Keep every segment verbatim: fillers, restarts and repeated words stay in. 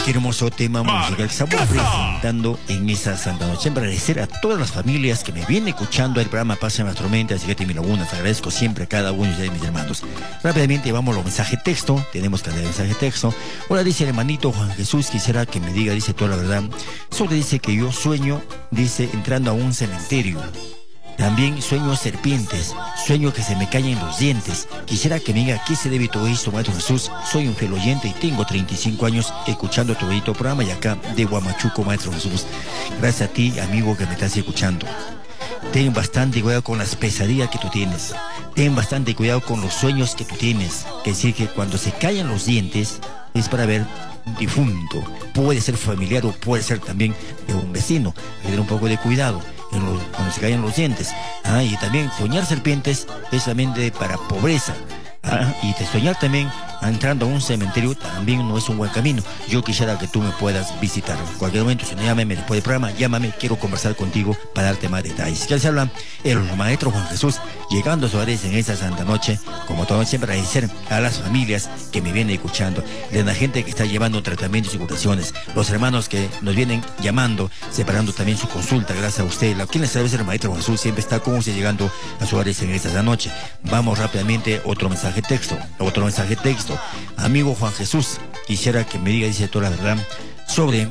Qué hermoso tema musical que estamos presentando en esa Santa Noche. Agradecer a todas las familias que me vienen escuchando el programa Pasa las Tormentas y que te mi lagunas. Agradezco siempre a cada uno de mis hermanos. Rápidamente vamos a los mensajes texto. Tenemos que leer mensaje texto. Hola, dice el hermanito Juan Jesús. Quisiera que me diga, dice toda la verdad. Solo dice que yo sueño, dice, entrando a un cementerio. También sueño serpientes, sueño que se me caen los dientes. Quisiera que me diga a qué se debe todo esto, Maestro Jesús. Soy un fiel oyente y tengo treinta y cinco años escuchando tu bonito programa y acá de Huamachuco, Maestro Jesús. Gracias a ti, amigo, que me estás escuchando. Ten bastante cuidado con las pesadillas que tú tienes. Ten bastante cuidado con los sueños que tú tienes. Que decir que cuando se caen los dientes es para ver un difunto. Puede ser familiar o puede ser también de un vecino. Hay que tener un poco de cuidado en los, cuando se caen los dientes. Ah, y también soñar serpientes es también de, para pobreza. Ah, y de soñar también entrando a un cementerio también no es un buen camino. Yo quisiera que tú me puedas visitar en cualquier momento. Si no, llámame después del programa, llámame, quiero conversar contigo para darte más detalles. Que se habla el maestro Juan Jesús, llegando a su hogares en esa Santa Noche. Como todo, siempre agradecer a las familias que me vienen escuchando, de la gente que está llevando tratamientos y curaciones, los hermanos que nos vienen llamando, separando también su consulta, gracias a usted. La quien les sabe el maestro Juan Jesús siempre está con usted llegando a su hogares en esta noche. Vamos rápidamente, otro mensaje texto, otro mensaje texto. Amigo Juan Jesús, quisiera que me diga, dice toda la verdad, sobre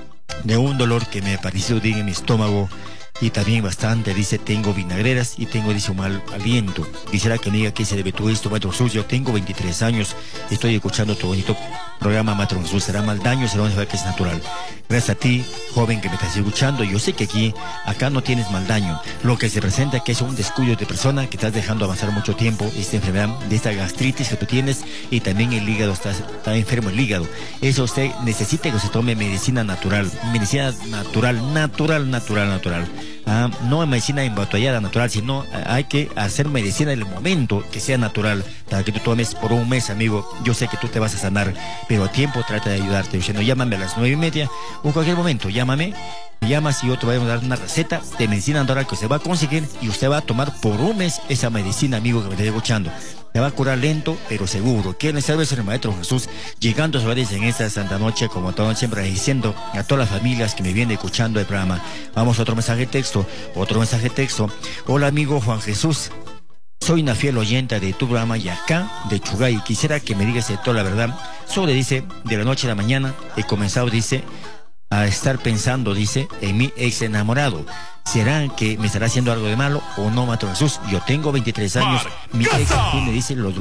de un dolor que me apareció en mi estómago y también bastante, dice, tengo vinagreras y tengo, dice, un mal aliento. Quisiera que me diga qué se debe todo esto, Maestro Jesús. Yo tengo veintitrés años, estoy escuchando tu bonito programa, Maestro Jesús. ¿Será mal daño? ¿Será que es natural? Gracias a ti, joven, que me estás escuchando. Yo sé que aquí, acá no tienes mal daño. Lo que se presenta es que es un descuido de persona que estás dejando avanzar mucho tiempo esta enfermedad, de esta gastritis que tú tienes, y también el hígado, está, está enfermo el hígado. Eso usted necesita que se tome medicina natural, medicina natural, natural, natural, natural. Ah, no medicina embotellada natural, sino hay que hacer medicina en el momento que sea natural, para que tú tomes por un mes, amigo. Yo sé que tú te vas a sanar, pero a tiempo trata de ayudarte. Diciendo, llámame a las nueve y media o en cualquier momento, llámame, me llamas y yo te voy a dar una receta de medicina natural que usted va a conseguir y usted va a tomar por un mes esa medicina, amigo, que me está escuchando. Te va a curar lento, pero seguro. ¿Quién les sabe ser el Maestro Jesús? Llegando a sus hogares en esta Santa Noche, como todo siempre, diciendo a todas las familias que me vienen escuchando el programa. Vamos a otro mensaje texto, otro mensaje texto. Hola, amigo Juan Jesús. Soy una fiel oyente de tu programa y acá de Chugay. Quisiera que me digas toda la verdad. Solo dice, de la noche a la mañana he comenzado, dice, a estar pensando, dice, en mi ex enamorado. ¿Será que me estará haciendo algo de malo o no, Maestro Jesús? Yo tengo veintitrés años, mi ex tiene, dice, los